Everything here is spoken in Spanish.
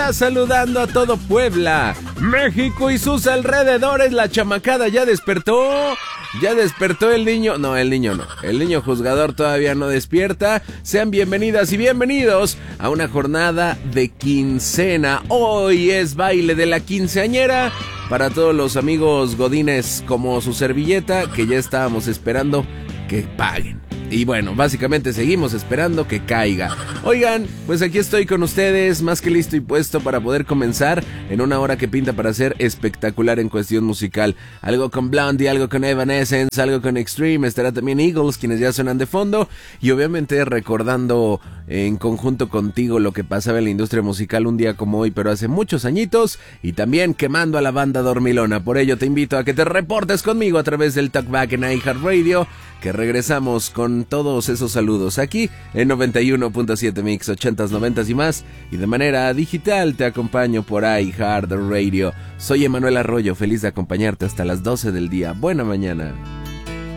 está saludando a todo Puebla, México y sus alrededores. La chamacada ya despertó. Ya despertó el niño. No, el niño no. El niño juzgador todavía no despierta. Sean bienvenidas y bienvenidos a una jornada de quincena. Hoy es baile de la quinceañera para todos los amigos godines como su servilleta, que ya estábamos esperando que paguen. Y bueno, básicamente seguimos esperando que caiga. Oigan, pues aquí estoy con ustedes, más que listo y puesto para poder comenzar en una hora que pinta para ser espectacular en cuestión musical. Algo con Blondie, algo con Evanescence, algo con Extreme, estará también Eagles, quienes ya suenan de fondo. Y obviamente recordando en conjunto contigo lo que pasaba en la industria musical un día como hoy, pero hace muchos añitos. Y también quemando a la banda dormilona. Por ello te invito a que te reportes conmigo a través del Talkback en iHeartRadio, que regresamos con todos esos saludos aquí en 91.7 Mix, 80s, 90s y más, y de manera digital te acompaño por iHeartRadio. Soy Emanuel Arroyo, feliz de acompañarte hasta las 12 del día. Buena mañana.